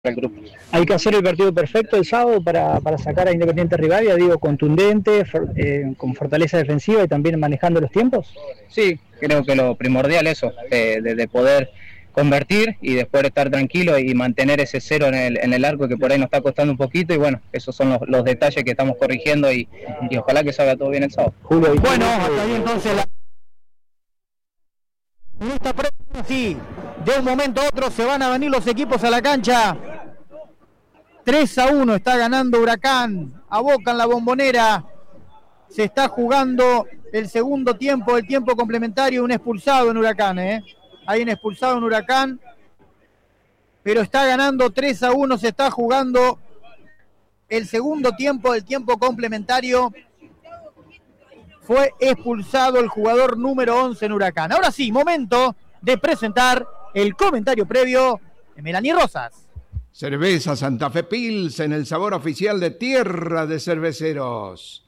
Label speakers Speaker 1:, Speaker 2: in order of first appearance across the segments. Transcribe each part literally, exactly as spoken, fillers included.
Speaker 1: el grupo.
Speaker 2: Hay que hacer el partido perfecto el sábado para, para sacar a Independiente Rivadavia, digo, contundente, for, eh, con fortaleza defensiva y también manejando los tiempos.
Speaker 1: Sí, creo que lo primordial es eso, de, de, de poder convertir y después estar tranquilo y mantener ese cero en el, en el arco que por ahí nos está costando un poquito, y bueno, esos son los, los detalles que estamos corrigiendo y, y ojalá que salga todo bien el sábado.
Speaker 3: Julio, bueno, hasta ahí entonces la... En esta prueba, sí, de un momento a otro se van a venir los equipos a la cancha. tres a uno está ganando Huracán a Boca en la Bombonera. Se está jugando el segundo tiempo, el tiempo complementario, un expulsado en Huracán, ¿eh? Hay un expulsado en Huracán, pero está ganando tres a uno, se está jugando el segundo tiempo, el tiempo complementario. Fue expulsado el jugador número once en Huracán. Ahora sí, momento de presentar el comentario previo de Melanie Rosas.
Speaker 4: Cerveza Santa Fe Pilsen, el sabor oficial de Tierra de Cerveceros.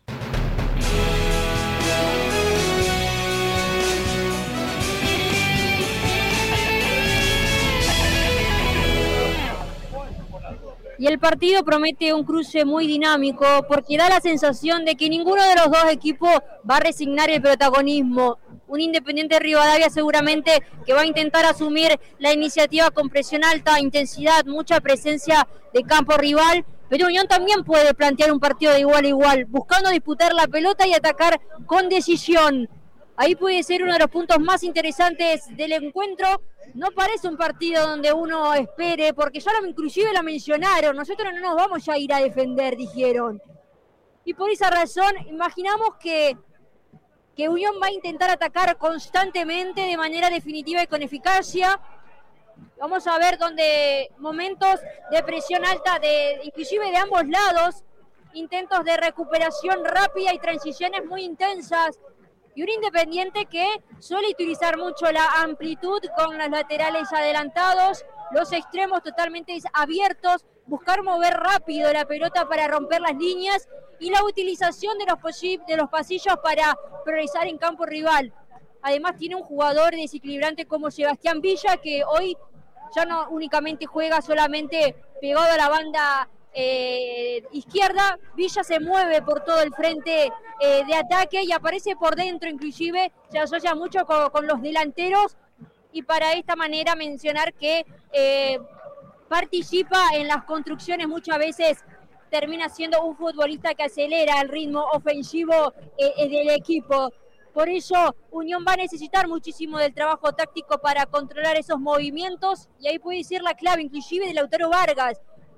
Speaker 5: Y el partido promete un cruce muy dinámico porque da la sensación de que ninguno de los dos equipos va a resignar el protagonismo. Un Independiente Rivadavia seguramente que va a intentar asumir la iniciativa con presión alta, intensidad, mucha presencia de campo rival, pero Unión también puede plantear un partido de igual a igual, buscando disputar la pelota y atacar con decisión. Ahí puede ser uno de los puntos más interesantes del encuentro. No parece un partido donde uno espere, porque ya lo, inclusive la mencionaron, nosotros no nos vamos a ir a defender, dijeron. Y por esa razón imaginamos que, que Unión va a intentar atacar constantemente, de manera definitiva y con eficacia. Vamos a ver donde momentos de presión alta, de inclusive de ambos lados, intentos de recuperación rápida y transiciones muy intensas. Y un Independiente que suele utilizar mucho la amplitud con los laterales adelantados, los extremos totalmente abiertos, buscar mover rápido la pelota para romper las líneas y la utilización de los, de los pasillos para progresar en campo rival. Además tiene un jugador desequilibrante como Sebastián Villa, que hoy ya no únicamente juega solamente pegado a la banda Eh, izquierda. Villa se mueve por todo el frente eh, de ataque y aparece por dentro, inclusive se asocia mucho con, con los delanteros, y para esta manera mencionar que eh, participa en las construcciones, muchas veces termina siendo un futbolista que acelera el ritmo ofensivo eh, del equipo. Por eso Unión va a necesitar muchísimo del trabajo táctico para controlar esos movimientos, y ahí puede ser la clave inclusive de Lautaro Vargas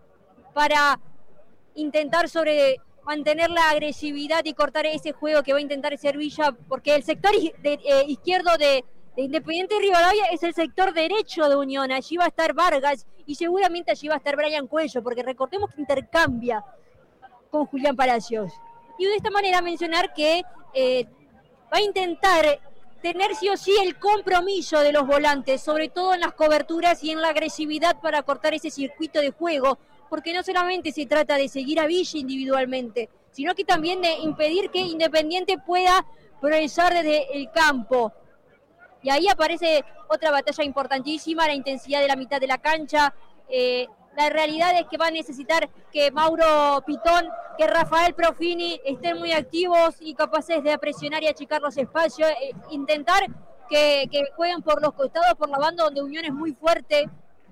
Speaker 5: para intentar sobre mantener la agresividad y cortar ese juego que va a intentar hacer Villa, porque el sector de, eh, izquierdo de, de Independiente Rivadavia es el sector derecho de Unión. Allí va a estar Vargas y seguramente allí va a estar Brian Cuello, porque recordemos que intercambia con Julián Palacios. Y de esta manera mencionar que eh, va a intentar tener sí o sí el compromiso de los volantes, sobre todo en las coberturas y en la agresividad para cortar ese circuito de juego, porque no solamente se trata de seguir a Villa individualmente, sino que también de impedir que Independiente pueda progresar desde el campo. Y ahí aparece otra batalla importantísima, la intensidad de la mitad de la cancha. Eh, la realidad es que va a necesitar que Mauro Pitón, que Rafael Profini estén muy activos y capaces de presionar y achicar los espacios, eh, intentar que, que jueguen por los costados, por la banda donde Unión es muy fuerte,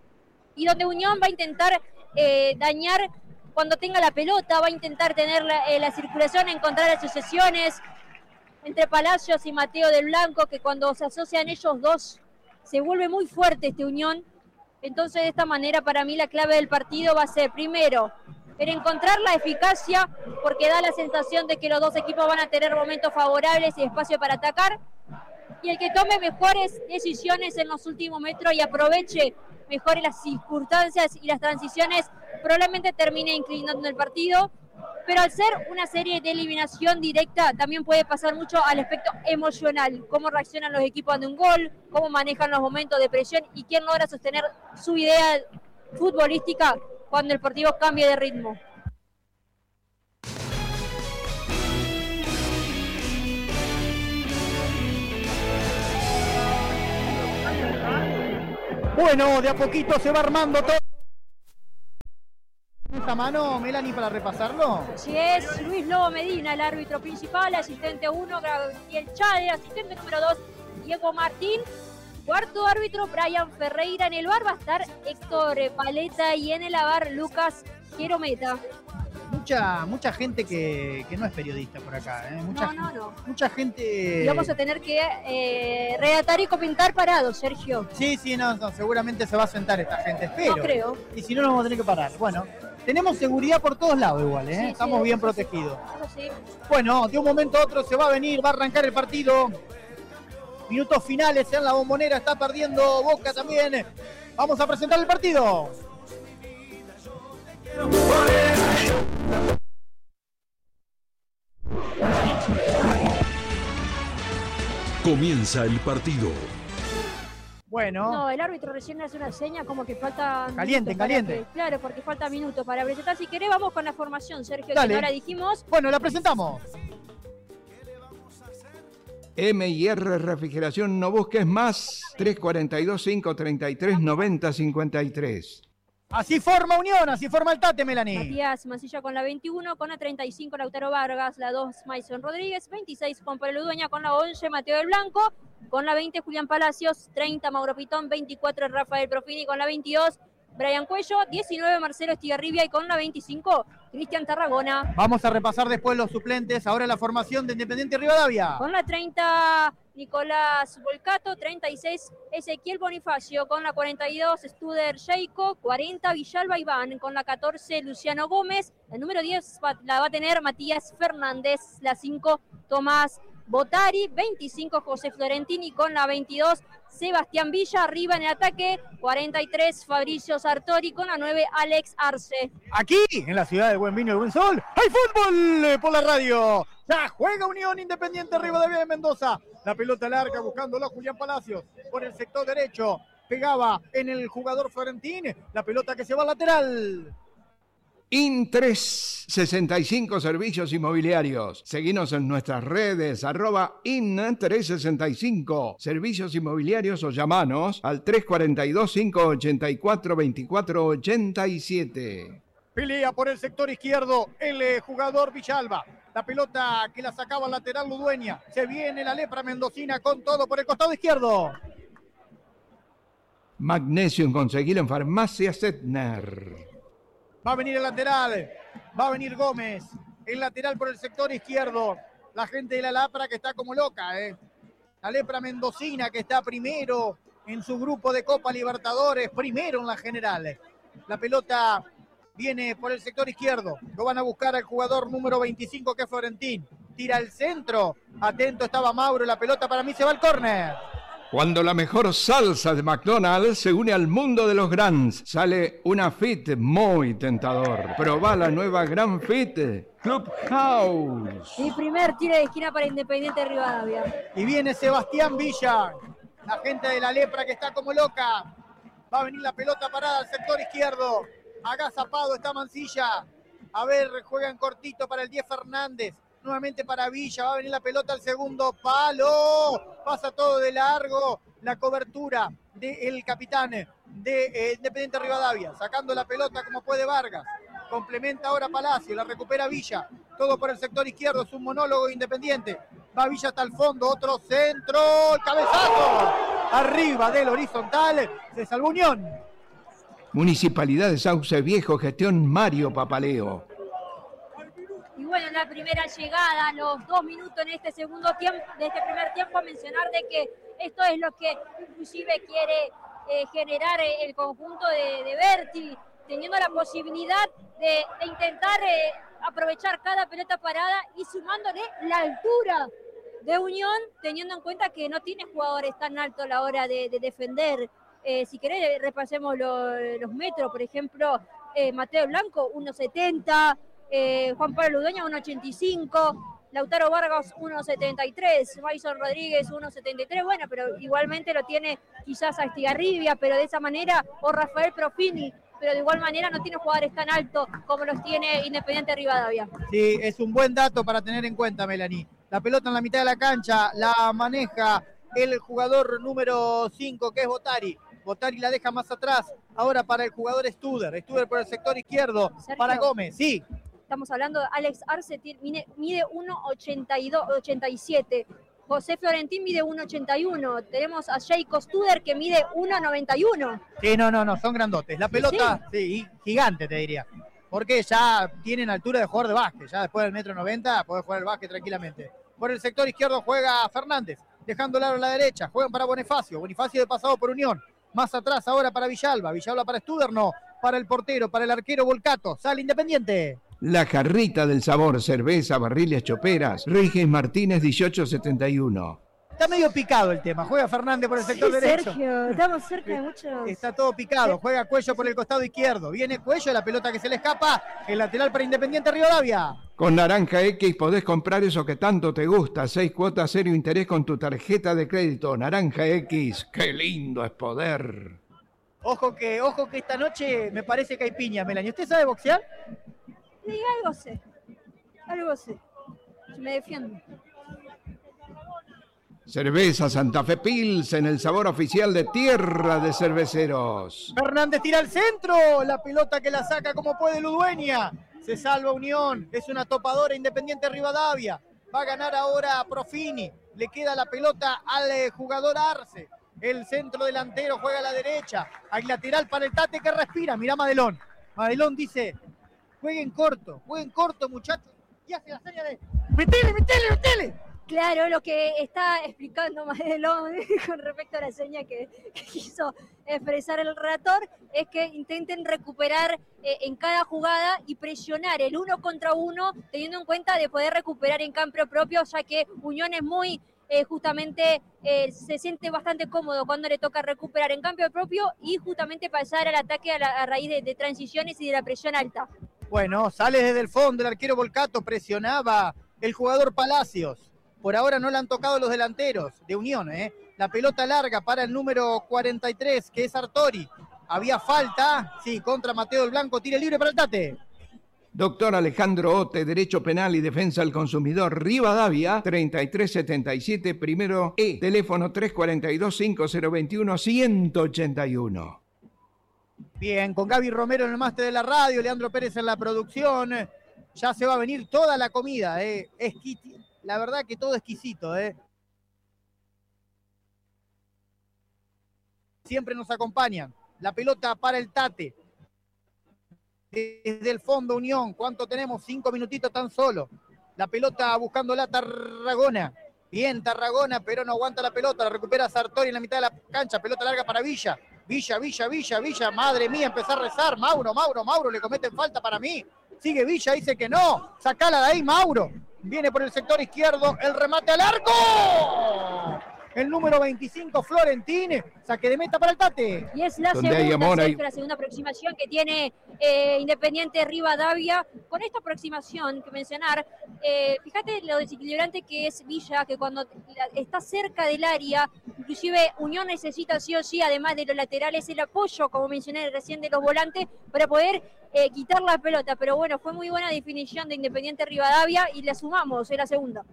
Speaker 5: y donde Unión va a intentar Eh, dañar cuando tenga la pelota, va a intentar tener la, eh, la circulación, encontrar asociaciones entre Palacios y Mateo del Blanco, que cuando se asocian ellos dos se vuelve muy fuerte este Unión. Entonces de esta manera para mí la clave del partido va a ser primero en encontrar la eficacia, porque da la sensación de que los dos equipos van a tener momentos favorables y espacio para atacar, y el que tome mejores decisiones en los últimos metros y aproveche mejor las circunstancias y las transiciones probablemente termine inclinando el partido. Pero al ser una serie de eliminación directa también puede pasar mucho al aspecto emocional, cómo reaccionan los equipos ante un gol, cómo manejan los momentos de presión y quién logra sostener su idea futbolística cuando el partido cambie de ritmo.
Speaker 3: Bueno, de a poquito se va armando todo. levanta mano, Melanie, para repasarlo?
Speaker 5: Así es, Luis Lobo Medina, el árbitro principal, asistente uno, Gabriel Chade, asistente número dos, Diego Martín. Cuarto árbitro, Brian Ferreira. En el bar va a estar Héctor Paleta y en el A V A R, Lucas Querometa.
Speaker 3: Mucha, mucha gente que, que no es periodista por acá, ¿eh? Mucha,
Speaker 5: no, no, no.
Speaker 3: Mucha gente...
Speaker 5: Y vamos a tener que eh, redactar y comentar parados, Sergio.
Speaker 3: Sí, sí, no, no, seguramente se va a sentar esta gente, espero.
Speaker 5: No creo.
Speaker 3: Y si no, nos vamos a tener que parar. Bueno, tenemos seguridad por todos lados igual, ¿eh?
Speaker 5: Sí,
Speaker 3: Estamos
Speaker 5: sí,
Speaker 3: bien
Speaker 5: eso
Speaker 3: protegidos.
Speaker 5: Sí, eso sí.
Speaker 3: Bueno, de un momento a otro se va a venir, va a arrancar el partido. Minutos finales en la Bombonera, está perdiendo Boca también. Vamos a presentar el partido.
Speaker 6: Comienza el partido.
Speaker 3: Bueno.
Speaker 5: No, el árbitro recién hace una seña como que falta...
Speaker 3: Caliente, caliente.
Speaker 5: Que, claro, porque falta minutos para presentar. Si querés, vamos con la formación, Sergio,
Speaker 3: Dale.
Speaker 5: que ahora dijimos.
Speaker 3: Bueno, la presentamos.
Speaker 4: M y R Refrigeración, no busques más. tres cuatro dos, cinco tres tres, nueve cero cinco tres.
Speaker 3: Así forma Unión, así forma el Tate, Melanie.
Speaker 5: Matías Mancilla con la veintiuno, con la treinta y cinco Lautaro Vargas, la dos Maison Rodríguez, veintiséis Juan Pablo Ludueña, con la once Mateo del Blanco, con la veinte Julián Palacios, treinta Mauro Pitón, veinticuatro Rafael Profini, con la veintidós Brian Cuello, diecinueve Marcelo Estigarribia y con la veinticinco Cristian Tarragona.
Speaker 3: Vamos a repasar después los suplentes, ahora la formación de Independiente Rivadavia.
Speaker 5: Con la treinta Nicolás Volcato, treinta y seis Ezequiel Bonifacio, con la cuarenta y dos Studer Sheiko, cuarenta Villalba Iván, con la catorce Luciano Gómez, el número diez va, la va a tener Matías Fernández, la cinco Tomás Botari, veinticinco José Florentini, con la veintidós Sebastián Villa, arriba en el ataque, cuarenta y tres Fabricio Sartori, con la nueve Alex Arce.
Speaker 3: Aquí, en la ciudad de Buen Vino y Buen Sol, hay fútbol eh, por la radio. Ya juega Unión Independiente Rivadavia de Mendoza. La pelota larga buscándolo Julián Palacios por el sector derecho. Pegaba en el jugador Florentín. La pelota que se va al lateral.
Speaker 4: IN3 sesenta y cinco Servicios Inmobiliarios. Seguinos en nuestras redes, arroba IN tres sesenta y cinco Servicios Inmobiliarios o llamanos al tres cuatro dos, cinco ocho cuatro, dos cuatro ocho siete.
Speaker 3: Pelea por el sector izquierdo el eh, jugador Villalba. La pelota que la sacaba al lateral Ludueña. Se viene la lepra mendocina con todo por el costado izquierdo.
Speaker 4: Magnesio, conseguirlo en Farmacia Setner.
Speaker 3: Va a venir el lateral, va a venir Gómez, el lateral por el sector izquierdo. La gente de la Lepra que está como loca, ¿eh? La Lepra mendocina que está primero en su grupo de Copa Libertadores, primero en la general. La pelota viene por el sector izquierdo, lo van a buscar al jugador número veinticinco que es Florentín. Tira el centro, atento estaba Mauro, la pelota para mí se va al córner.
Speaker 4: Cuando la mejor salsa de McDonald's se une al mundo de los Grands, sale una Fit muy tentador. Probá la nueva Gran Fit Clubhouse.
Speaker 5: Y primer tiro de esquina para Independiente Rivadavia.
Speaker 3: Y viene Sebastián Villa, la gente de la Lepra que está como loca. Va a venir la pelota parada al sector izquierdo. Agazapado está Mancilla. A ver, juegan cortito para el diez Fernández. Nuevamente para Villa, va a venir la pelota al segundo palo, pasa todo de largo, la cobertura del capitán de eh, Independiente Rivadavia, sacando la pelota como puede Vargas, complementa ahora Palacio, la recupera Villa, todo por el sector izquierdo, es un monólogo Independiente, va Villa hasta el fondo, otro centro, cabezazo, arriba del horizontal, se salvó Unión.
Speaker 4: Municipalidad de Sauce Viejo, gestión Mario Papaleo.
Speaker 5: Y bueno, en la primera llegada, los dos minutos en este segundo tiempo, de este primer tiempo, a mencionar de que esto es lo que inclusive quiere eh, generar el conjunto de, de Berti, teniendo la posibilidad de, de intentar eh, aprovechar cada pelota parada y sumándole la altura de Unión, teniendo en cuenta que no tiene jugadores tan altos a la hora de, de defender. Eh, si querés, repasemos lo, los metros, por ejemplo, eh, Mateo Blanco, uno setenta, Eh, Juan Pablo Ludueña, uno ochenta y cinco, Lautaro Vargas, uno setenta y tres, Maison Rodríguez, uno setenta y tres, bueno, pero igualmente lo tiene quizás a Estigarribia, pero de esa manera, o Rafael Profini, pero de igual manera no tiene jugadores tan altos como los tiene Independiente Rivadavia.
Speaker 3: Sí, es un buen dato para tener en cuenta, Melanie. La pelota en la mitad de la cancha, la maneja el jugador número cinco, que es Botari. Botari la deja más atrás ahora para el jugador Studer. Studer por el sector izquierdo,
Speaker 5: Sergio.
Speaker 3: para Gómez, sí.
Speaker 5: Estamos hablando de Alex Arce, mide, mide uno ochenta y siete. José Florentín mide uno ochenta y uno. Tenemos a Jacob Studer que mide uno noventa y uno.
Speaker 3: Sí, no, no, no, son grandotes. La pelota, sí, sí gigante te diría. Porque ya tienen altura de jugador de básquet. Ya después del metro noventa puede jugar el básquet tranquilamente. Por el sector izquierdo juega Fernández, dejando a la derecha. Juegan para Bonifacio. Bonifacio de pasado por Unión. Más atrás ahora para Villalba. Villalba para Studer, no. Para el portero, para el arquero Volcato. Sale Independiente.
Speaker 4: La jarrita del sabor, cerveza, barriles choperas, Reyes Martínez dieciocho setenta y uno.
Speaker 3: Está medio picado el tema. Juega Fernández por el sector
Speaker 5: Sí,
Speaker 3: derecho.
Speaker 5: Sergio, estamos cerca de muchos.
Speaker 3: Está todo picado. Juega Cuello por el costado izquierdo. Viene Cuello, la pelota que se le escapa. El lateral para Independiente Rivadavia.
Speaker 4: Con Naranja X podés comprar eso que tanto te gusta. Seis cuotas, cero interés con tu tarjeta de crédito. Naranja X, qué lindo es poder.
Speaker 3: Ojo que, ojo que esta noche me parece que hay piña, Melanie. ¿Usted sabe boxear?
Speaker 5: Sí, algo sé. Algo sé. Me defiendo.
Speaker 4: Cerveza Santa Fe Pilsen, el sabor oficial de Tierra de Cerveceros.
Speaker 3: Fernández tira al centro. La pelota que la saca como puede Ludueña. Se salva Unión. Es una topadora Independiente Rivadavia. Va a ganar ahora Profini. Le queda la pelota al eh, jugador Arce. El centro delantero juega a la derecha. Hay lateral para el Tate que respira. Mirá Madelón. Madelón dice... Jueguen corto, jueguen corto, muchachos. Y hace la seña de ¡metele, metele, metele!
Speaker 5: Claro, lo que está explicando Madelón con respecto a la seña que, que quiso expresar el relator es que intenten recuperar eh, en cada jugada y presionar el uno contra uno, teniendo en cuenta de poder recuperar en campo propio, ya que Unión es muy... Eh, justamente eh, se siente bastante cómodo cuando le toca recuperar en campo propio y justamente pasar al ataque a, la, a raíz de, de transiciones y de la presión alta.
Speaker 3: Bueno, sale desde el fondo el arquero Volcato, presionaba el jugador Palacios. Por ahora no le han tocado los delanteros de Unión, ¿eh? La pelota larga para el número cuarenta y tres, que es Artori. Había falta, sí, contra Mateo del Blanco, tire libre para el Tate.
Speaker 4: Doctor Alejandro Ote, Derecho Penal y Defensa del Consumidor, Rivadavia, treinta y tres setenta y siete, primero E, teléfono tres cuatro dos, cinco cero dos uno, uno ocho uno.
Speaker 3: Bien, con Gaby Romero en el máster de la radio, Leandro Pérez en la producción. Ya se va a venir toda la comida, ¿eh? Exquisito. La verdad que todo exquisito, ¿eh? Siempre nos acompañan. La pelota para el Tate. Desde el fondo Unión, ¿cuánto tenemos? Cinco minutitos tan solo. La pelota buscando la Tarragona. Bien Tarragona, pero no aguanta la pelota. La recupera Sartori en la mitad de la cancha. Pelota larga para Villa. Villa, Villa, Villa, Villa. Madre mía, empezar a rezar. Mauro, Mauro, Mauro. Le cometen falta para mí. Sigue Villa, dice que no. Sacala de ahí, Mauro. Viene por el sector izquierdo. El remate al arco. El número veinticinco, Florentín, saque de meta para el Tate.
Speaker 5: Y es la segunda, amor, hay... la segunda aproximación que tiene eh, Independiente Rivadavia. Con esta aproximación que mencionar, eh, fíjate lo desequilibrante que es Villa, que cuando está cerca del área, inclusive Unión necesita sí o sí, además de los laterales, el apoyo, como mencioné recién, de los volantes, para poder eh, quitar la pelota. Pero bueno, fue muy buena definición de Independiente Rivadavia y la sumamos en la segunda.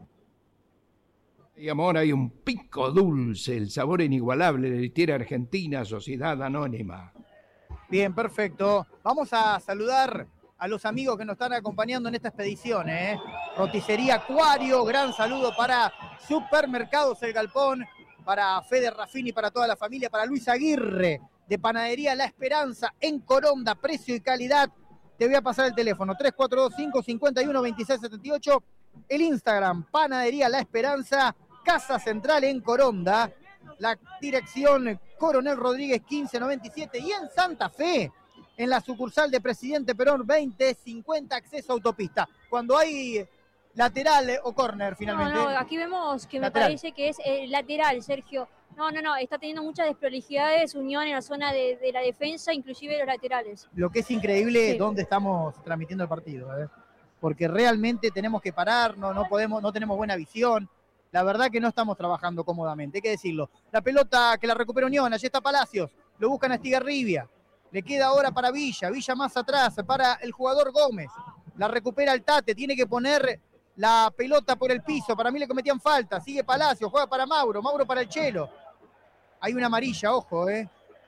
Speaker 4: Y amor, hay un pico dulce, el sabor inigualable de Litiera Argentina, Sociedad Anónima.
Speaker 3: Bien, perfecto. Vamos a saludar a los amigos que nos están acompañando en esta expedición, ¿eh? Roticería Acuario, gran saludo para Supermercados El Galpón, para Fede Raffini, para toda la familia, para Luis Aguirre, de Panadería La Esperanza, en Coronda, precio y calidad. Te voy a pasar el teléfono, tres cuatro dos cinco, cinco uno, dos seis siete ocho, el Instagram, Panadería La Esperanza, Casa Central en Coronda, la dirección Coronel Rodríguez quince noventa y siete y en Santa Fe, en la sucursal de Presidente Perón veinte cincuenta, acceso a autopista. Cuando hay lateral o córner finalmente.
Speaker 5: No, no, aquí vemos que
Speaker 3: lateral.
Speaker 5: Me parece que es eh, lateral, Sergio. No, no, no, está teniendo muchas desprolijidades Unión en la zona de, de la defensa, inclusive los laterales.
Speaker 3: Lo que es increíble,
Speaker 5: sí.
Speaker 3: Dónde estamos transmitiendo el partido, ¿eh? Porque realmente tenemos que pararnos, no podemos, no tenemos buena visión. La verdad que no estamos trabajando cómodamente, hay que decirlo. La pelota que la recupera Unión, allí está Palacios, lo buscan a Estigarribia. Le queda ahora para Villa, Villa más atrás, para el jugador Gómez. La recupera el Tate, tiene que poner la pelota por el piso. Para mí le cometían falta, sigue Palacios, juega para Mauro, Mauro para el Chelo. Hay una amarilla, ojo, ¿eh?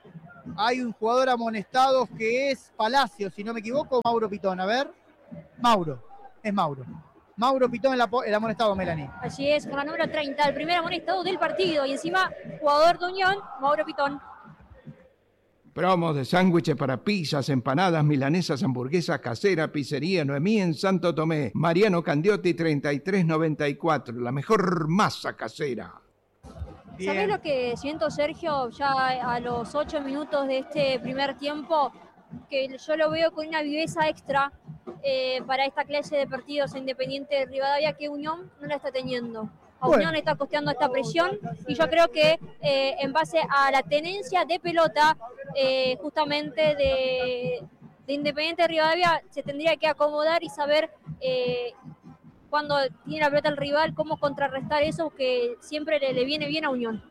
Speaker 3: hay un jugador amonestado que es Palacio, si no me equivoco, Mauro Pitón. A ver, Mauro, es Mauro. Mauro Pitón, el, el amonestado, Melanie.
Speaker 5: Así es, con la número treinta, el primer amonestado del partido. Y encima, jugador de Unión, Mauro Pitón.
Speaker 4: Promos de sándwiches para pizzas, empanadas, milanesas, hamburguesas, casera, pizzería Noemí en Santo Tomé. Mariano Candiotti, treinta y tres noventa y cuatro. La mejor masa casera.
Speaker 3: Bien.
Speaker 5: ¿Sabés lo que siento, Sergio, ya a los ocho minutos de este primer tiempo? Que yo lo veo con una viveza extra eh, para esta clase de partidos Independiente de Rivadavia que Unión no la está teniendo. A
Speaker 3: Bueno.
Speaker 5: Unión le está costeando esta presión y yo creo que eh, en base a la tenencia de pelota eh, justamente de, de Independiente de Rivadavia se tendría que acomodar y saber eh, cuando tiene la pelota el rival cómo contrarrestar eso que siempre le, le viene bien a Unión.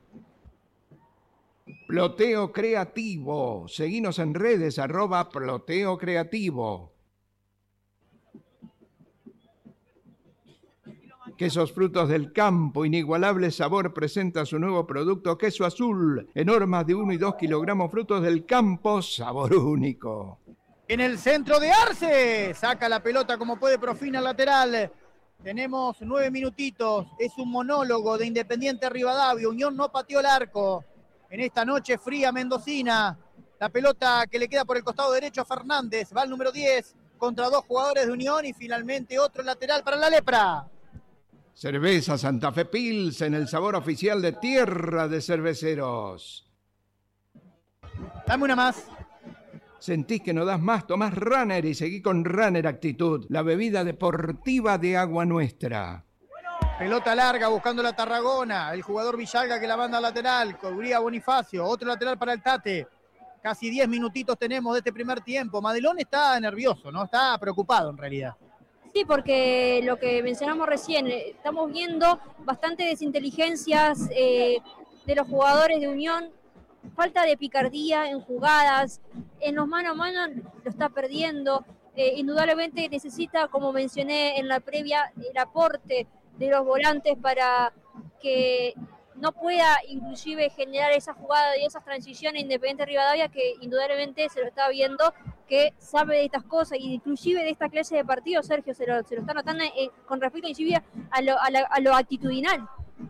Speaker 4: Ploteo Creativo. Seguinos en redes, arroba Ploteo Creativo. Quesos Frutos del Campo, inigualable sabor, presenta su nuevo producto Queso Azul, en hormas de uno y dos kilogramos, Frutos del Campo, sabor único.
Speaker 3: En el centro de Arce, saca la pelota como puede Profina al lateral. Tenemos nueve minutitos, es un monólogo de Independiente Rivadavia. Unión no pateó el arco en esta noche fría mendocina. La pelota que le queda por el costado derecho a Fernández, va al número diez contra dos jugadores de Unión y finalmente otro lateral para la Lepra.
Speaker 4: Cerveza Santa Fe Pilsen, el sabor oficial de Tierra de Cerveceros.
Speaker 3: Dame una más.
Speaker 4: ¿Sentís que no das más? Tomás Runner y seguí con Runner Actitud, la bebida deportiva de Agua Nuestra.
Speaker 3: Pelota larga buscando la Tarragona. El jugador Villalga que la manda al lateral. Cubría Bonifacio. Otro lateral para el Tate. Casi diez minutitos tenemos de este primer tiempo. Madelón está nervioso, ¿no? Está preocupado en realidad.
Speaker 5: Sí, porque lo que mencionamos recién, estamos viendo bastante desinteligencias eh, de los jugadores de Unión, falta de picardía en jugadas, en los mano a mano lo está perdiendo, eh, indudablemente necesita, como mencioné en la previa, el aporte de los volantes para que no pueda inclusive generar esa jugada y esas transiciones Independiente Rivadavia, que indudablemente se lo está viendo, que sabe de estas cosas, y inclusive de esta clase de partidos, Sergio, se lo, se lo está notando eh, con respecto inclusive a lo, a, la, a lo actitudinal.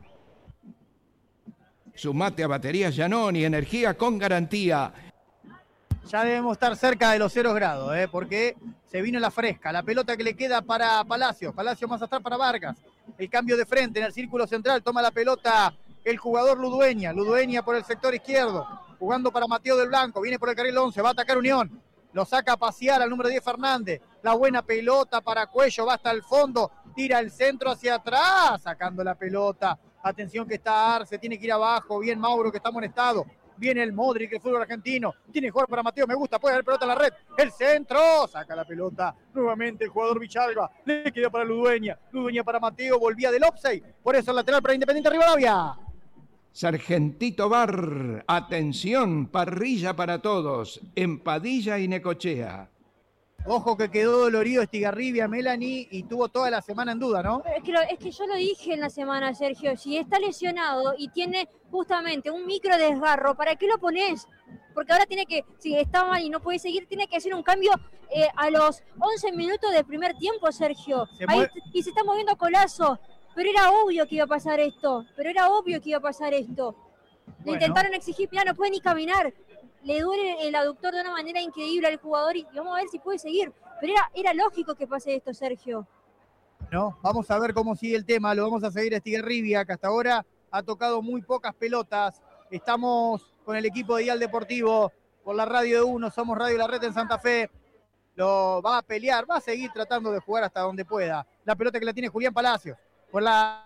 Speaker 4: Sumate a Baterías Giannoni, energía con garantía.
Speaker 3: Ya debemos estar cerca de los ceros grados, ¿eh? Porque se vino la fresca. La pelota que le queda para Palacios. Palacios más atrás para Vargas. El cambio de frente en el círculo central. Toma la pelota el jugador Ludueña. Ludueña por el sector izquierdo. Jugando para Mateo del Blanco. Viene por el carril once. Va a atacar Unión. Lo saca a pasear al número diez Fernández. La buena pelota para Cuello. Va hasta el fondo. Tira el centro hacia atrás. Sacando la pelota. Atención que está Arce. Tiene que ir abajo. Bien Mauro que está amonestado. Viene el Modric, el fútbol argentino. Tiene que jugar para Mateo, me gusta. Puede dar pelota en la red. El centro. Saca la pelota. Nuevamente el jugador Villalba. Le queda para Ludueña. Ludueña para Mateo. Volvía del offside. Por eso el lateral para Independiente Rivadavia.
Speaker 4: Sargentito Bar. Atención, parrilla para todos. En Padilla y Necochea.
Speaker 3: Ojo que quedó dolorido Estigarribia, Melanie, y tuvo toda la semana en duda, ¿no?
Speaker 5: Es que, lo, es que yo lo dije en la semana, Sergio, si está lesionado y tiene justamente un micro desgarro, ¿para qué lo pones? Porque ahora tiene que, si está mal y no puede seguir, tiene que hacer un cambio eh, a los once minutos del primer tiempo, Sergio. Se Ahí, y se está moviendo Colazo, pero era obvio que iba a pasar esto, pero era obvio que iba a pasar esto. Le bueno. intentaron exigir, mira, no puede ni caminar. Le duele el aductor de una manera increíble al jugador y vamos a ver si puede seguir. Pero era, era lógico que pase esto, Sergio.
Speaker 3: No, vamos a ver cómo sigue el tema. Lo vamos a seguir a Estigarribia, que hasta ahora ha tocado muy pocas pelotas. Estamos con el equipo de Dial Deportivo por la radio de Uno. Somos Radio La Red en Santa Fe. Lo va a pelear, va a seguir tratando de jugar hasta donde pueda. La pelota que la tiene Julián Palacios. Por la...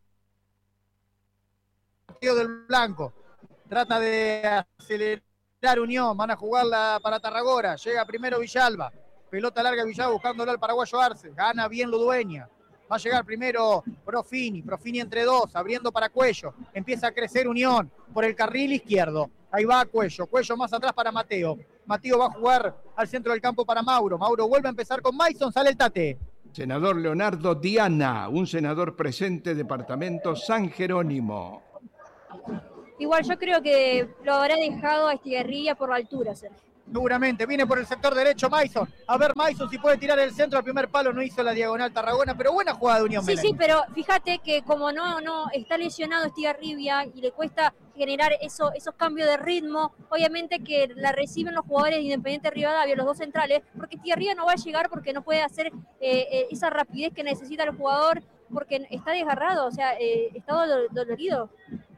Speaker 3: del Blanco. Trata de acelerar Unión, van a jugarla para Tarragona, llega primero Villalba, pelota larga Villalba buscándolo al paraguayo Arce, gana bien Ludueña, va a llegar primero Profini, Profini entre dos, abriendo para Cuello, empieza a crecer Unión por el carril izquierdo, ahí va Cuello, Cuello más atrás para Mateo, Mateo va a jugar al centro del campo para Mauro, Mauro vuelve a empezar con Mason, sale el Tate.
Speaker 4: Senador Leonardo Diana, un senador presente, departamento San Jerónimo.
Speaker 5: Igual yo creo que lo habrá dejado a Estigarribia por la altura, Sergio.
Speaker 3: Seguramente, viene por el sector derecho Mason. A ver Mason si puede tirar el centro al primer palo, no hizo la diagonal Tarragona, pero buena jugada de Unión.
Speaker 5: Sí,
Speaker 3: Melanie.
Speaker 5: sí, pero fíjate que como no, no está lesionado Estigarribia y le cuesta generar eso, esos cambios de ritmo, obviamente que la reciben los jugadores de Independiente Rivadavia, los dos centrales, porque Estigarribia no va a llegar porque no puede hacer eh, eh, esa rapidez que necesita el jugador, porque está desgarrado, o sea, eh, está dolo- dolorido.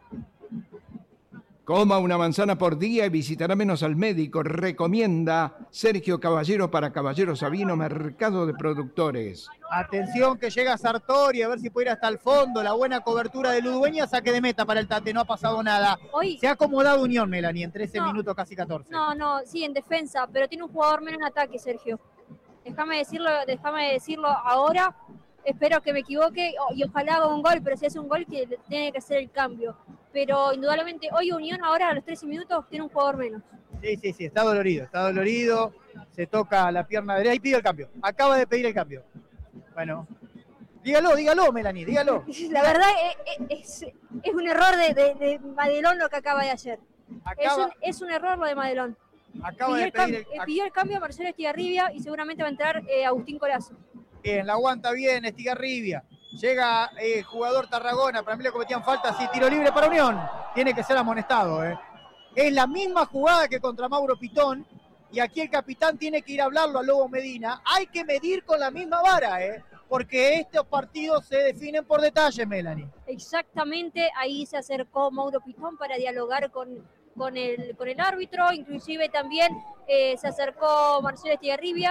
Speaker 4: Coma una manzana por día y visitará menos al médico. Recomienda Sergio Caballero para Caballero Sabino, Mercado de Productores.
Speaker 3: Atención que llega Sartori, a ver si puede ir hasta el fondo. La buena cobertura de Ludueña, saque de meta para el Tate, no ha pasado nada.
Speaker 5: Hoy,
Speaker 3: Se ha acomodado Unión, Melanie, en trece
Speaker 5: No.
Speaker 3: minutos, casi catorce.
Speaker 5: no, no, sí, en defensa, pero tiene un jugador menos en ataque, Sergio. Déjame decirlo, déjame decirlo ahora. Espero que me equivoque o- y ojalá haga un gol, pero si hace un gol que tiene que hacer el cambio. Pero indudablemente hoy Unión ahora a los trece minutos tiene un jugador menos.
Speaker 3: Sí, sí, sí, está dolorido, está dolorido. Se toca la pierna derecha y pide el cambio. Acaba de pedir el cambio. Bueno, dígalo, dígalo, Melanie, dígalo.
Speaker 5: La verdad es, es, es un error de, de, de Madelón lo que acaba de hacer. Es
Speaker 3: Acaba,
Speaker 5: un, es un error lo de Madelón.
Speaker 3: acaba
Speaker 5: Pidió
Speaker 3: de
Speaker 5: el, cam-
Speaker 3: pedir
Speaker 5: eh,
Speaker 3: el
Speaker 5: pidió el cambio a Marcelo Estigarribia y seguramente va a entrar eh, Agustín Colazo.
Speaker 3: Bien, la aguanta bien Estigarribia. Llega el eh, jugador Tarragona, para mí le cometían falta, sí, tiro libre para Unión. Tiene que ser amonestado, ¿eh? Es la misma jugada que contra Mauro Pitón, y aquí el capitán tiene que ir a hablarlo a Lobo Medina. Hay que medir con la misma vara, ¿eh? Porque estos partidos se definen por detalle, Melanie.
Speaker 5: Exactamente, ahí se acercó Mauro Pitón para dialogar con, con, el, con el árbitro, inclusive también eh, se acercó Marcelo Estigarribia.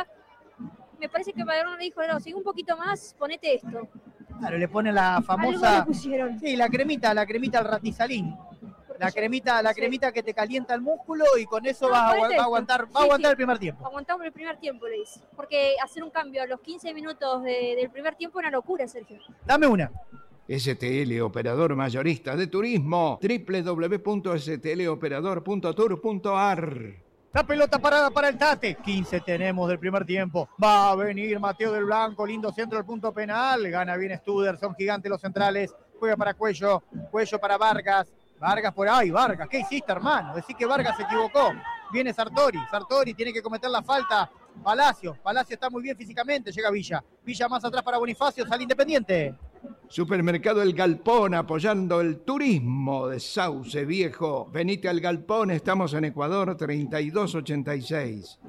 Speaker 5: Me parece que Madelón le dijo, no, sigue un poquito más, ponete esto.
Speaker 3: Claro, le pone la
Speaker 5: Algo
Speaker 3: famosa...
Speaker 5: le pusieron.
Speaker 3: Sí, la cremita, la cremita al ratizalín.
Speaker 5: Porque
Speaker 3: La
Speaker 5: yo-
Speaker 3: cremita, la
Speaker 5: sí.
Speaker 3: cremita que te calienta el músculo y con eso
Speaker 5: No,
Speaker 3: vas a,
Speaker 5: ponete
Speaker 3: agua- va a
Speaker 5: esto.
Speaker 3: aguantar, va a
Speaker 5: Sí,
Speaker 3: aguantar
Speaker 5: sí.
Speaker 3: el primer tiempo.
Speaker 5: Aguantamos el primer tiempo, le dice. Porque hacer un cambio a los quince minutos de- del primer tiempo es una locura, Sergio.
Speaker 3: Dame una.
Speaker 4: S T L, operador mayorista de turismo. doble u doble u doble u punto s t l operador punto tour punto a r.
Speaker 3: La pelota parada para el Tate. quince tenemos del primer tiempo. Va a venir Mateo del Blanco. Lindo centro del punto penal. Gana bien Studer. Son gigantes los centrales. Juega para Cuello. Cuello para Vargas. Vargas por ahí. Vargas, ¿qué hiciste, hermano? Decís que Vargas se equivocó. Viene Sartori. Sartori tiene que cometer la falta. Palacio. Palacio está muy bien físicamente. Llega Villa. Villa más atrás para Bonifacio. Sale Independiente.
Speaker 4: Supermercado El Galpón, apoyando el turismo de Sauce Viejo. Venite al Galpón, estamos en Ecuador treinta y dos ochenta y seis.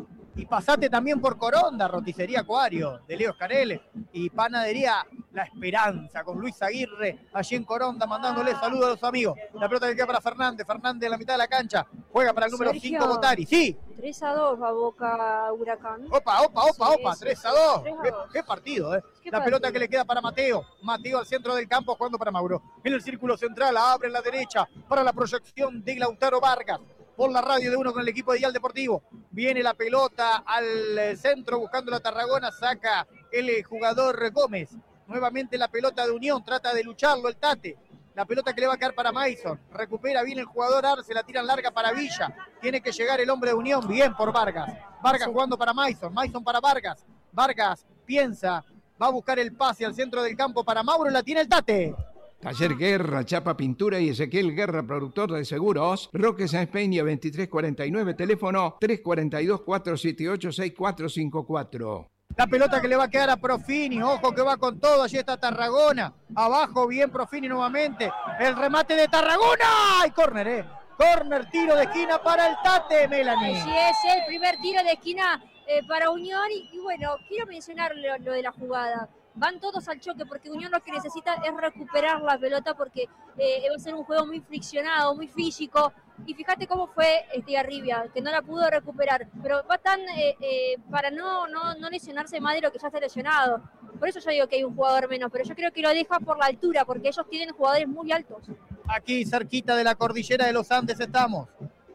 Speaker 3: Y pasate también por Coronda, roticería Acuario, de Leo Scarelle, y panadería La Esperanza, con Luis Aguirre, allí en Coronda, mandándole saludos a los amigos. La pelota que queda para Fernández, Fernández en la mitad de la cancha, juega para el número
Speaker 5: Sergio.
Speaker 3: cinco, Botari. Sí,
Speaker 5: tres a dos va Boca Huracán.
Speaker 3: opa, opa, opa,
Speaker 5: Sí,
Speaker 3: opa,
Speaker 5: sí,
Speaker 3: tres
Speaker 5: sí.
Speaker 3: a dos.
Speaker 5: tres a
Speaker 3: Qué,
Speaker 5: dos.
Speaker 3: qué partido, ¿eh?
Speaker 5: Qué
Speaker 3: La
Speaker 5: partido.
Speaker 3: pelota que le queda para Mateo. Mateo al centro del campo, jugando para Mauro. En el círculo central, abre en la derecha para la proyección de Lautaro Vargas. Por la radio de uno con el equipo de Dial Deportivo. Viene la pelota al eh, centro buscando la Tarragona. Saca el eh, jugador Gómez. Nuevamente la pelota de Unión. Trata de lucharlo el Tate. La pelota que le va a caer para Mason. Recupera bien el jugador Arce. La tiran larga para Villa. Tiene que llegar el hombre de Unión. Bien por Vargas. Vargas jugando para Mason. Mason para Vargas. Vargas piensa. Va a buscar el pase al centro del campo para Mauro. La tiene el Tate.
Speaker 4: Taller Guerra, Chapa Pintura y Ezequiel Guerra, productor de seguros. Roque Sáenz Peña, veintitrés cuarenta y nueve, teléfono tres cuatro dos, cuatro siete ocho, seis cuatro cinco cuatro.
Speaker 3: La pelota que le va a quedar a Profini, ojo que va con todo, allí está Tarragona, abajo bien Profini nuevamente, el remate de Tarragona, y córner, eh, córner, tiro de esquina para el Tate, Melanie.
Speaker 5: Así es, el primer tiro de esquina eh, para Unión y, y bueno, quiero mencionar lo, lo de la jugada. Van todos al choque porque Unión lo que necesita es recuperar la pelota porque eh, va a ser un juego muy friccionado, muy físico. Y fíjate cómo fue Estigarribia, que no la pudo recuperar. Pero va tan eh, eh, para no, no, no lesionarse más de lo que ya está lesionado. Por eso yo digo que hay un jugador menos, pero yo creo que lo deja por la altura porque ellos tienen jugadores muy altos.
Speaker 3: Aquí cerquita de la cordillera de los Andes estamos.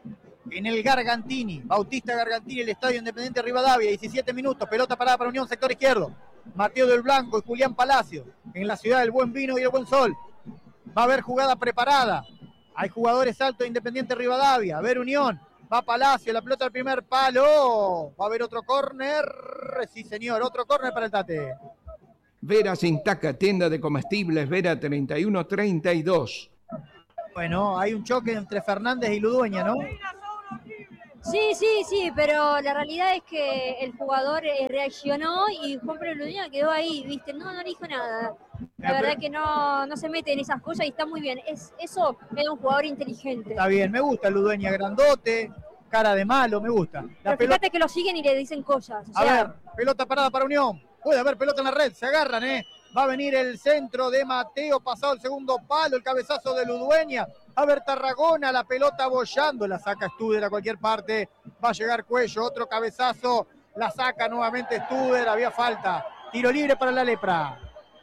Speaker 3: En el Gargantini, Bautista Gargantini, el Estadio Independiente Rivadavia, diecisiete minutos, pelota parada para Unión, sector izquierdo. Mateo del Blanco y Julián Palacio, en la ciudad del buen vino y el buen sol. Va a haber jugada preparada. Hay jugadores altos de Independiente Rivadavia. A ver Unión. Va Palacio, la pelota al primer palo. Va a haber otro córner. Sí, señor, otro córner para el Tate.
Speaker 4: Vera Sintaca, tienda de comestibles, Vera treinta y uno treinta y dos.
Speaker 3: Bueno, hay un choque entre Fernández y Ludueña, ¿no?
Speaker 5: Sí, sí, sí, pero la realidad es que el jugador eh, reaccionó y Juan Pablo Ludueña quedó ahí, ¿viste? No, no dijo nada. La verdad que no, no se mete en esas cosas y está muy bien. Es, eso es un jugador inteligente.
Speaker 3: Está bien, me gusta Ludueña, grandote, cara de malo, me gusta. La
Speaker 5: pero
Speaker 3: pelota...
Speaker 5: fíjate que lo siguen y le dicen cosas. O
Speaker 3: A
Speaker 5: sea...
Speaker 3: ver, pelota parada para Unión. Puede haber pelota en la red, se agarran, ¿eh? Va a venir el centro de Mateo, pasado el segundo palo, el cabezazo de Ludueña. A ver Tarragona, la pelota bollando, la saca Studer a cualquier parte. Va a llegar Cuello, otro cabezazo, la saca nuevamente Studer, había falta. Tiro libre para la Lepra.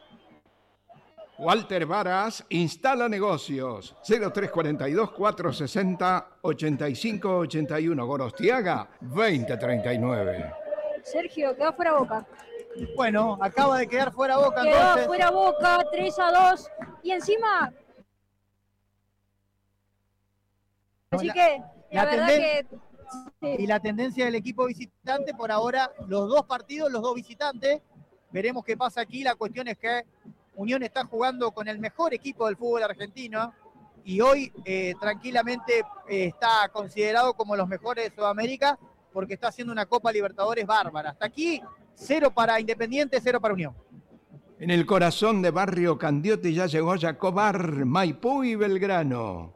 Speaker 4: Walter Varas instala negocios. cero tres cuatro dos, cuatro seis cero, ocho cinco ocho uno. Gorostiaga, veinte treinta y nueve.
Speaker 5: Sergio, quedó fuera Boca.
Speaker 3: Bueno, acaba de quedar fuera Boca.
Speaker 5: Quedó
Speaker 3: entonces.
Speaker 5: fuera Boca, tres a dos. Y encima... Así
Speaker 3: la,
Speaker 5: que, la,
Speaker 3: la
Speaker 5: verdad
Speaker 3: tenden-
Speaker 5: que... Sí.
Speaker 3: Y la tendencia del equipo visitante, por ahora, los dos partidos, los dos visitantes. Veremos qué pasa aquí. La cuestión es que Unión está jugando con el mejor equipo del fútbol argentino y hoy eh, tranquilamente eh, está considerado como los mejores de Sudamérica porque está haciendo una Copa Libertadores bárbara. Hasta aquí, cero para Independiente, cero para Unión.
Speaker 4: En el corazón de Barrio Candiote ya llegó Jacobar, Maipú y Belgrano.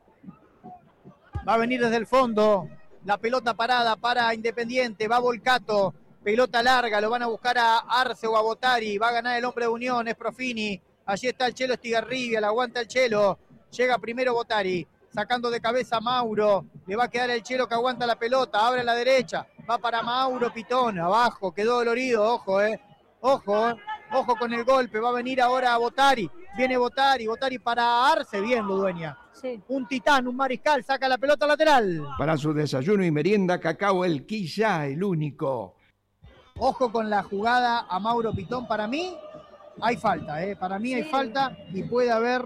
Speaker 3: Va a venir desde el fondo la pelota parada para Independiente, va Volcato, pelota larga, lo van a buscar a Arce o a Botari, va a ganar el hombre de Unión, es Profini, allí está el Chelo Estigarribia, la aguanta el Chelo, llega primero Botari, sacando de cabeza a Mauro, le va a quedar el Chelo que aguanta la pelota, abre a la derecha, va para Mauro Pitón, abajo, quedó dolorido, ojo, eh, ojo, eh. Ojo con el golpe, va a venir ahora Botari, viene Botari, Botari para Arce, bien Ludueña.
Speaker 5: Sí.
Speaker 3: Un titán, un mariscal, saca la pelota lateral.
Speaker 4: Para su desayuno y merienda, Cacao El Quilla, el único.
Speaker 3: Ojo con la jugada a Mauro Pitón, para mí hay falta, ¿eh? Para mí hay
Speaker 5: Sí.
Speaker 3: falta y puede haber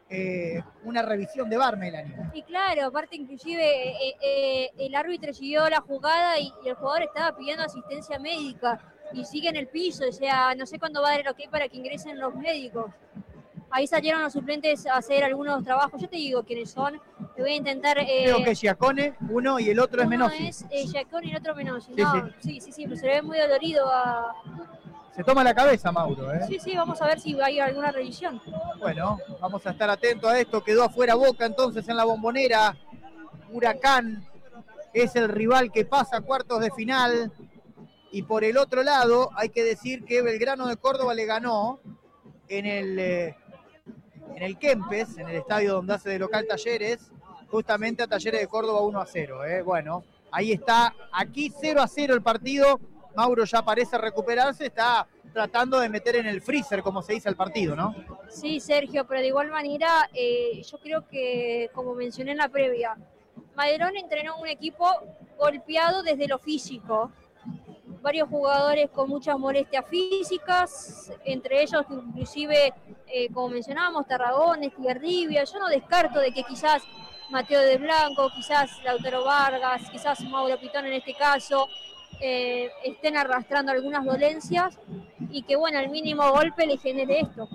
Speaker 3: eh, una revisión de V A R, Melanie.
Speaker 5: Y claro, aparte inclusive eh, eh, el árbitro siguió la jugada y, y el jugador estaba pidiendo asistencia médica y sigue en el piso, o sea, no sé cuándo va a dar el ok para que ingresen los médicos. Ahí salieron los suplentes a hacer algunos trabajos, yo te digo quiénes son, te voy a intentar... Eh,
Speaker 3: Creo que Giacone, uno y el otro es
Speaker 5: uno
Speaker 3: Menossi.
Speaker 5: es eh, Giacone y el otro Menossi.
Speaker 3: Sí,
Speaker 5: No,
Speaker 3: sí.
Speaker 5: sí, sí, sí, pero se le ve muy dolorido a...
Speaker 3: Se toma la cabeza Mauro, ¿eh?
Speaker 5: Sí, sí, vamos a ver si hay alguna revisión.
Speaker 3: Bueno, vamos a estar atentos a esto. Quedó afuera Boca entonces en la Bombonera. Huracán es el rival que pasa a cuartos de final. Y por el otro lado, hay que decir que Belgrano de Córdoba le ganó en el, eh, en el Kempes, en el estadio donde hace de local Talleres, justamente a Talleres de Córdoba uno a cero. ¿eh? Bueno, ahí está, aquí cero a cero el partido. Mauro ya parece recuperarse, está tratando de meter en el freezer, como se dice, el partido, ¿no?
Speaker 5: Sí, Sergio, pero de igual manera, eh, yo creo que, como mencioné en la previa, Maderón entrenó un equipo golpeado desde lo físico. Varios jugadores con muchas molestias físicas, entre ellos inclusive, eh, como mencionábamos, Tarragona, Estigarribia. Yo no descarto de que quizás Mateo de Blanco, quizás Lautaro Vargas, quizás Mauro Pitón en este caso, eh, estén arrastrando algunas dolencias y que, bueno, al mínimo golpe le genere esto.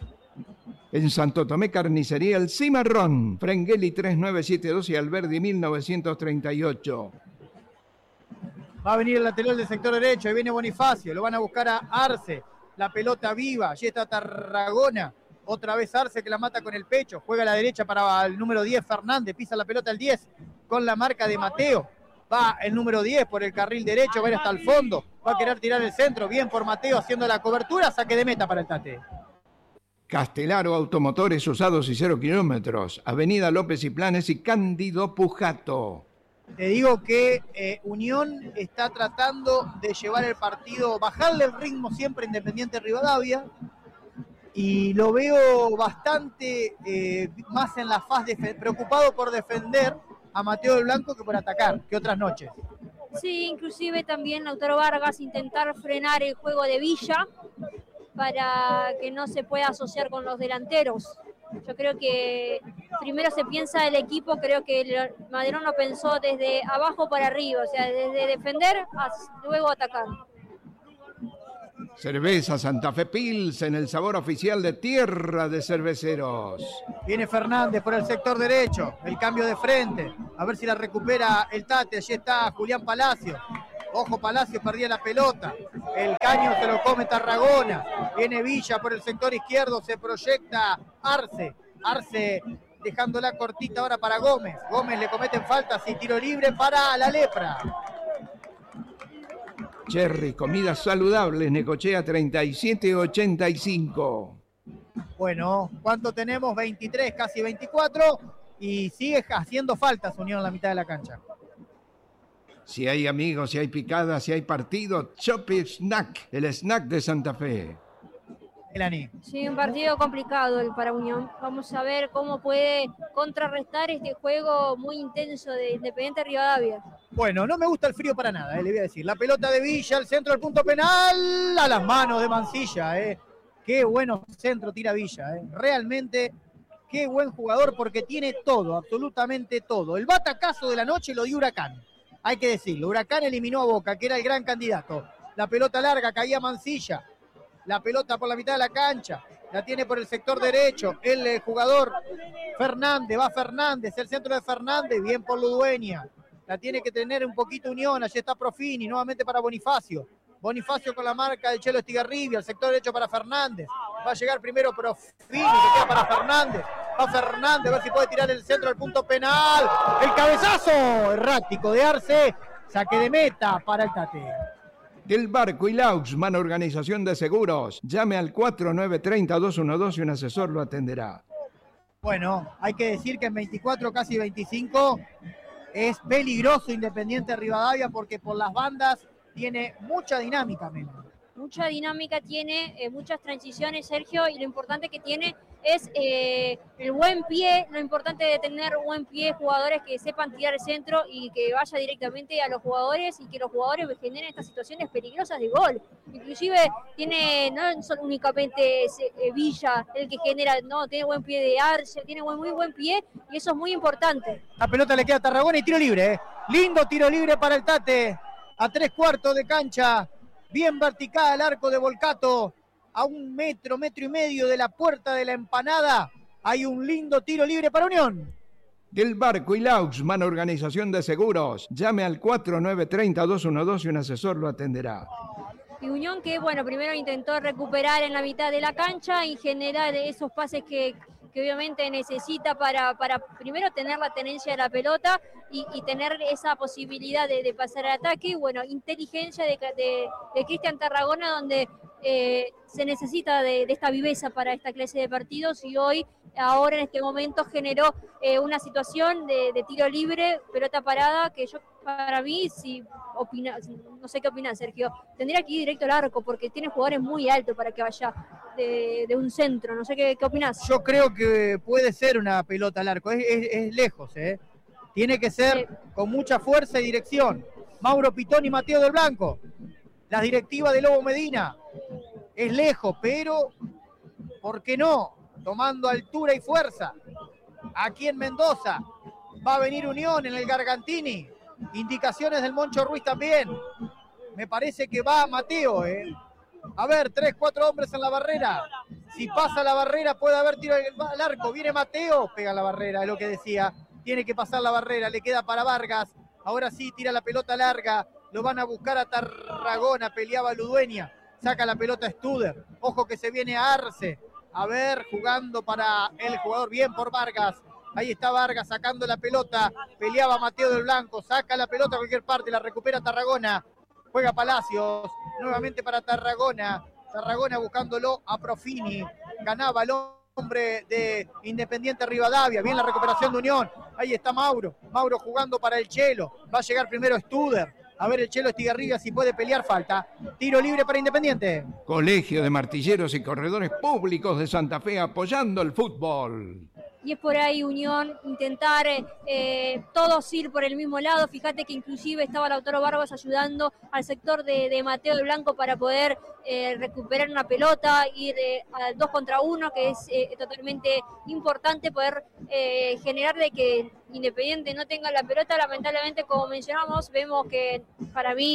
Speaker 4: En Santo Tomé, Carnicería El Cimarrón, Frengeli tres nueve siete dos y Alberdi mil novecientos treinta y ocho.
Speaker 3: Va a venir el lateral del sector derecho, ahí viene Bonifacio, lo van a buscar a Arce, la pelota viva, allí está Tarragona, otra vez Arce que la mata con el pecho, juega a la derecha para el número diez, Fernández, pisa la pelota el diez con la marca de Mateo, va el número diez por el carril derecho, va a ir hasta el fondo, va a querer tirar el centro, bien por Mateo haciendo la cobertura, saque de meta para el Tate.
Speaker 4: Castelaro Automotores Usados y Cero Kilómetros, Avenida López y Planes y Cándido Pujato.
Speaker 3: Te digo que eh, Unión está tratando de llevar el partido, bajarle el ritmo siempre a Independiente Rivadavia, y lo veo bastante eh, más en la faz, de, preocupado por defender a Mateo del Blanco que por atacar, que otras noches.
Speaker 5: Sí, inclusive también Lautaro Vargas intentar frenar el juego de Villa para que no se pueda asociar con los delanteros. Yo creo que primero se piensa el equipo, creo que el Maderón lo pensó desde abajo para arriba, o sea, desde defender a luego atacar.
Speaker 4: Cerveza Santa Fe Pilsen, el sabor oficial de Tierra de Cerveceros.
Speaker 3: Viene Fernández por el sector derecho, el cambio de frente, a ver si la recupera el Tate. Allí está Julián Palacio. Ojo, Palacio perdía la pelota. El caño se lo come Tarragona. Viene Villa por el sector izquierdo, se proyecta Arce. Arce dejándola cortita ahora para Gómez. Gómez le cometen faltas y tiro libre para la Lepra.
Speaker 4: Cherry, comidas saludables, Necochea treinta y siete ochenta y cinco.
Speaker 3: Bueno, ¿cuánto tenemos? veintitrés, casi veinticuatro. Y sigue haciendo faltas Unión en la mitad de la cancha.
Speaker 4: Si hay amigos, si hay picadas, si hay partido, Chopi Snack, el snack de Santa Fe.
Speaker 3: Elani.
Speaker 5: Sí, un partido complicado el para Unión. Vamos a ver cómo puede contrarrestar este juego muy intenso de Independiente Rivadavia.
Speaker 3: Bueno, no me gusta el frío para nada, eh, le voy a decir. La pelota de Villa, el centro del punto penal, a las manos de Mancilla. Eh. Qué bueno centro tira Villa. Eh. Realmente, qué buen jugador porque tiene todo, absolutamente todo. El batacazo de la noche lo dio Huracán. Hay que decirlo, Huracán eliminó a Boca, que era el gran candidato. La pelota larga, caía Mancilla. La pelota por la mitad de la cancha, la tiene por el sector derecho, el eh, jugador Fernández, va Fernández, el centro de Fernández, bien por Ludueña, la tiene que tener un poquito Unión, allí está Profini, nuevamente para Bonifacio, Bonifacio con la marca del Chelo Estigarribia, el sector derecho para Fernández, va a llegar primero Profini, que queda para Fernández, va Fernández, a ver si puede tirar el centro del punto penal, el cabezazo errático de Arce, saque de meta para el Tate.
Speaker 4: Del Barco y Lauxman, organización de seguros. Llame al cuatro nueve tres cero dos uno dos y un asesor lo atenderá.
Speaker 3: Bueno, hay que decir que en veinticuatro, casi veinticinco, es peligroso Independiente Rivadavia porque por las bandas tiene mucha dinámica, Melo.
Speaker 5: Mucha dinámica tiene, eh, muchas transiciones, Sergio, y lo importante que tiene es eh, el buen pie, lo importante de tener buen pie, jugadores que sepan tirar el centro y que vaya directamente a los jugadores y que los jugadores generen estas situaciones peligrosas de gol. Inclusive tiene, no solo únicamente es, eh, Villa el que genera, no, tiene buen pie de Arce, tiene buen, muy buen pie y eso es muy importante.
Speaker 3: La pelota le queda a Tarragona y tiro libre, ¿eh? Lindo tiro libre para el Tate, a tres cuartos de cancha. Bien vertical al arco de Volcato, a un metro, metro y medio de la puerta de la Empanada. Hay un lindo tiro libre para Unión.
Speaker 4: Del Barco y Lauxman, organización de seguros. Llame al cuatro nueve tres cero dos uno dos y un asesor lo atenderá.
Speaker 5: Y Unión que, bueno, primero intentó recuperar en la mitad de la cancha y generar esos pases que, que obviamente necesita para, para primero tener la tenencia de la pelota y, y tener esa posibilidad de, de pasar al ataque. Y bueno, inteligencia de, de, de Cristian Tarragona, donde eh, se necesita de, de esta viveza para esta clase de partidos y hoy, ahora en este momento, generó eh, una situación de, de tiro libre, pelota parada, que yo, para mí, si opina, no sé qué opina Sergio, tendría que ir directo al arco porque tiene jugadores muy altos para que vaya de, de un centro, no sé qué, qué opinás.
Speaker 3: Yo creo que puede ser una pelota al arco, es, es, es lejos, ¿eh? Tiene que ser sí, con mucha fuerza y dirección. Mauro Pitón y Mateo del Blanco, las directivas de Lobo Medina, es lejos, pero ¿por qué no? Tomando altura y fuerza. Aquí en Mendoza va a venir Unión en el Gargantini. Indicaciones del Moncho Ruiz también. Me parece que va Mateo, ¿eh? A ver, tres, cuatro hombres en la barrera. Si pasa la barrera puede haber tiro al arco. Viene Mateo, pega la barrera, es lo que decía. Tiene que pasar la barrera, le queda para Vargas. Ahora sí, tira la pelota larga. Lo van a buscar a Tarragona, peleaba Ludueña. Saca la pelota Studer. Ojo que se viene a Arce. A ver, jugando para el jugador, bien por Vargas. Ahí está Vargas sacando la pelota. Peleaba Mateo del Blanco. Saca la pelota a cualquier parte. La recupera Tarragona. Juega Palacios. Nuevamente para Tarragona. Tarragona buscándolo a Profini. Ganaba el hombre de Independiente Rivadavia. Bien la recuperación de Unión. Ahí está Mauro. Mauro jugando para el Chelo. Va a llegar primero Studer. A ver el Chelo Estigarribia si puede pelear, falta. Tiro libre para Independiente.
Speaker 4: Colegio de Martilleros y Corredores Públicos de Santa Fe apoyando el fútbol.
Speaker 5: Y es por ahí Unión intentar eh, todos ir por el mismo lado. Fíjate que inclusive estaba Lautaro Vargas ayudando al sector de, de Mateo del Blanco para poder eh, recuperar una pelota, ir eh, al dos contra uno, que es eh, totalmente importante poder eh, generar de que Independiente no tenga la pelota. Lamentablemente, como mencionamos, vemos que para mí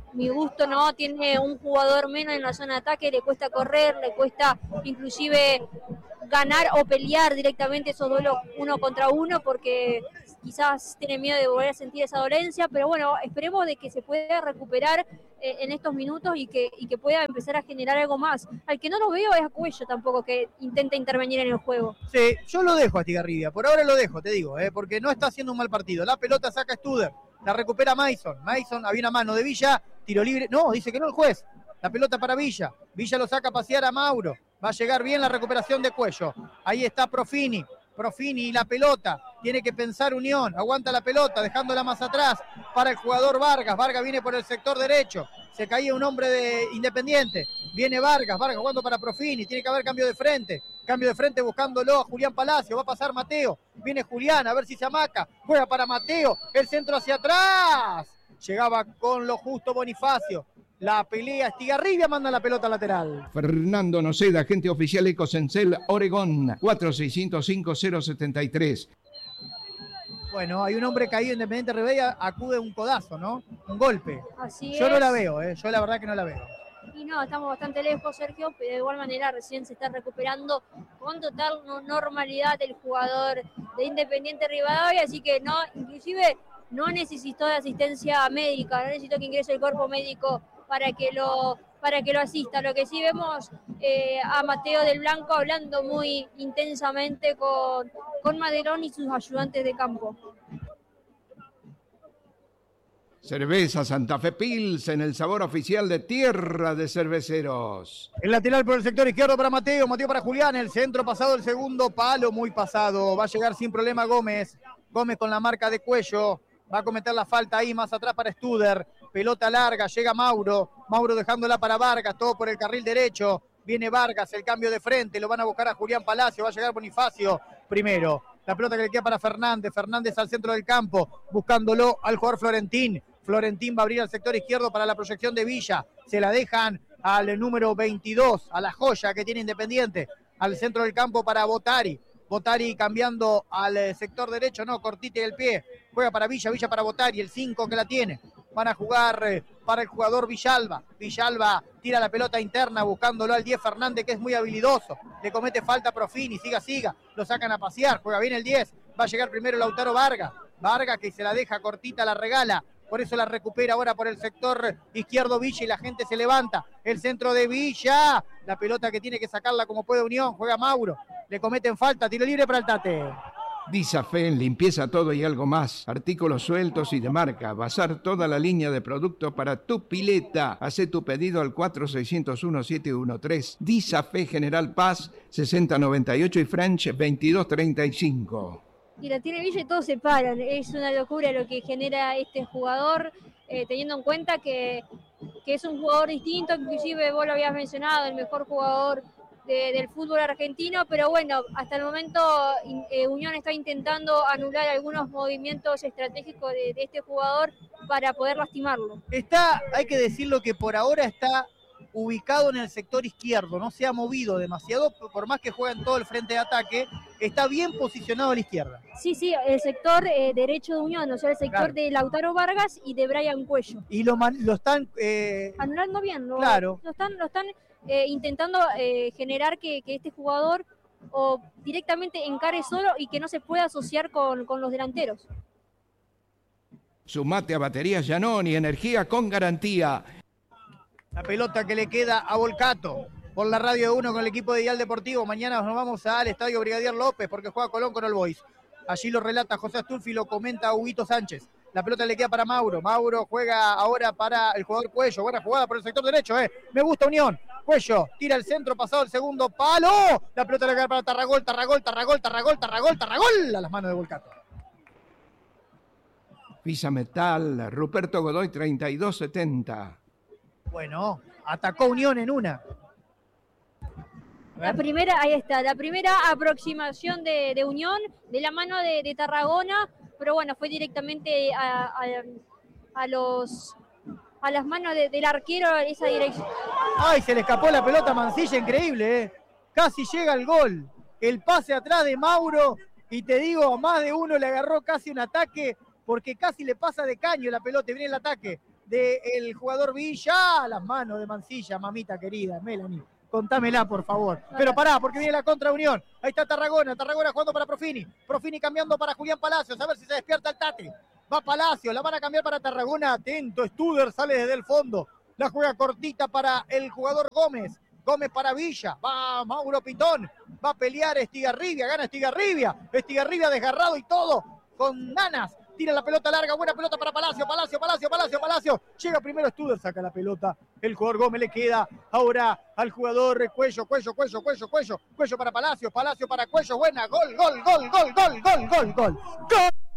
Speaker 5: mi gusto, ¿no? Tiene un jugador menos en la zona de ataque, le cuesta correr, le cuesta inclusive ganar o pelear directamente esos duelos uno contra uno, porque quizás tiene miedo de volver a sentir esa dolencia, pero bueno, esperemos de que se pueda recuperar eh, en estos minutos y que, y que pueda empezar a generar algo más. Al que no lo veo es a Cuello tampoco, que intenta intervenir en el juego.
Speaker 3: Sí, yo lo dejo a Estigarribia, por ahora lo dejo, te digo, eh, porque no está haciendo un mal partido. La pelota saca Studer, la recupera Mason, Mason había una mano de Villa, tiro libre, no, dice que no el juez, la pelota para Villa, Villa lo saca a pasear a Mauro, va a llegar bien la recuperación de Cuello, ahí está Profini, Profini y la pelota, tiene que pensar Unión, aguanta la pelota, dejándola más atrás para el jugador Vargas, Vargas viene por el sector derecho, se caía un hombre de Independiente, viene Vargas, Vargas jugando para Profini, tiene que haber cambio de frente, cambio de frente buscándolo a Julián Palacio, va a pasar Mateo, viene Julián, a ver si se amaca, juega para Mateo, el centro hacia atrás, llegaba con lo justo Bonifacio, la pelea Estigarribia, manda la pelota lateral.
Speaker 4: Fernando Noceda, agente oficial Ecosencel Oregón, cuatro seis cero cinco cero siete tres.
Speaker 3: Bueno, hay un hombre caído en Independiente Rivadavia, acude un codazo, ¿no? Un golpe.
Speaker 5: Así
Speaker 3: Yo
Speaker 5: es.
Speaker 3: no la veo, ¿eh? Yo la verdad que no la veo.
Speaker 5: Y no, estamos bastante lejos, Sergio, pero de igual manera recién se está recuperando con total normalidad el jugador de Independiente Rivadavia, así que no, inclusive no necesitó de asistencia médica, no necesitó que ingrese el cuerpo médico para que lo, para que lo asista. Lo que sí vemos eh, a Mateo del Blanco hablando muy intensamente con, con Maderón y sus ayudantes de campo.
Speaker 4: Cerveza Santa Fe Pilsen, el sabor oficial de Tierra de Cerveceros.
Speaker 3: El lateral por el sector izquierdo para Mateo, Mateo para Julián, el centro pasado, el segundo palo, muy pasado, va a llegar sin problema Gómez, Gómez con la marca de Cuello, va a cometer la falta ahí más atrás para Studer, pelota larga, llega Mauro, Mauro dejándola para Vargas, todo por el carril derecho, viene Vargas, el cambio de frente, lo van a buscar a Julián Palacio, va a llegar Bonifacio primero, la pelota que le queda para Fernández, Fernández al centro del campo, buscándolo al jugador Florentín, Florentín va a abrir al sector izquierdo para la proyección de Villa, se la dejan al número veintidós, a la joya que tiene Independiente, al centro del campo para Botari, Botari cambiando al sector derecho, no, cortite del pie, juega para Villa, Villa para Botari, el cinco que la tiene, van a jugar eh, para el jugador Villalba, Villalba tira la pelota interna buscándolo al diez Fernández que es muy habilidoso, le comete falta Profini, siga, siga, lo sacan a pasear, juega bien el diez, va a llegar primero Lautaro Vargas, Vargas que se la deja cortita, la regala, por eso la recupera ahora por el sector izquierdo Villa y la gente se levanta, el centro de Villa, la pelota que tiene que sacarla como puede Unión, juega Mauro, le cometen falta, tiro libre para el Tate.
Speaker 4: Disafen, limpieza todo y algo más. Artículos sueltos y de marca. Bazar toda la línea de productos para tu pileta. Hacé tu pedido al cuatro seis cero uno siete uno tres. Disafe General Paz sesenta noventa y ocho y French veintidós treinta y cinco.
Speaker 5: Y la tiene Villa y todos se paran. Es una locura lo que genera este jugador, eh, teniendo en cuenta que, que es un jugador distinto, inclusive vos lo habías mencionado, el mejor jugador De, del fútbol argentino, pero bueno, hasta el momento eh, Unión está intentando anular algunos movimientos estratégicos de, de este jugador para poder lastimarlo.
Speaker 3: Está, hay que decirlo que por ahora está ubicado en el sector izquierdo, no se ha movido demasiado, por más que juega en todo el frente de ataque, está bien posicionado a la izquierda.
Speaker 5: Sí, sí, el sector eh, derecho de Unión, o sea, el sector claro. de Lautaro Vargas y de Brian Cuello.
Speaker 3: Y lo, lo están... Eh...
Speaker 5: anulando bien, lo,
Speaker 3: claro.
Speaker 5: lo están... Lo están Eh, intentando eh, generar que, que este jugador o directamente encare solo y que no se pueda asociar con, con los delanteros.
Speaker 4: Sumate a Baterías Giannoni, energía con garantía.
Speaker 3: La pelota que le queda a Volcato por la radio uno con el equipo de Dial Deportivo. Mañana nos vamos al Estadio Brigadier López porque juega Colón con All Boys. Allí lo relata José Astulfi, lo comenta Huguito Sánchez. La pelota le queda para Mauro. Mauro juega ahora para el jugador Cuello. Buena jugada por el sector derecho, eh. Me gusta Unión. Cuello, tira el centro, pasado el segundo palo. La pelota le queda para Tarragol, Tarragol, Tarragol, Tarragol, Tarragol, Tarragol. A las manos de Volcato.
Speaker 4: Pisa Metal, Ruperto Godoy, treinta y dos setenta.
Speaker 3: Bueno, atacó Unión en una.
Speaker 5: La primera, ahí está, la primera aproximación de, de Unión, de la mano de, de Tarragona, pero bueno, fue directamente a, a, a los... a las manos de, del arquero esa dirección.
Speaker 3: ¡Ay, se le escapó la pelota a Mancilla! Increíble, ¿eh? Casi llega el gol. El pase atrás de Mauro, y te digo, a más de uno le agarró casi un ataque, porque casi le pasa de caño la pelota, y viene el ataque del jugador Villa. Las manos de Mancilla, mamita querida, Melanie. Contámela, por favor. Pero pará, porque viene la contra Unión. Ahí está Tarragona. Tarragona jugando para Profini. Profini cambiando para Julián Palacios. A ver si se despierta el Tati. Va Palacios, la van a cambiar para Tarragona. Atento, Studer sale desde el fondo. La juega cortita para el jugador Gómez. Gómez para Villa. Va Mauro Pitón. Va a pelear Estigarribia. Gana Estigarribia. Estigarribia desgarrado y todo. Con ganas. Tira la pelota larga, buena pelota para Palacio, Palacio, Palacio, Palacio, Palacio. Llega primero Studer, saca la pelota. El jugador Gómez le queda ahora al jugador Cuello, Cuello, Cuello, Cuello, Cuello. Cuello para Palacio, Palacio para Cuello. Buena, gol, gol, gol, gol, gol, gol, gol, gol. ¡Gol!